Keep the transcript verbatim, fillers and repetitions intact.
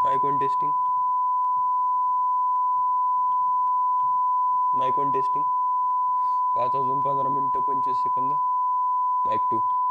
Mic one testing. Mic one testing. पाच वाजून पंधरा मिनटं पंचवीस सेकंद. Mic to.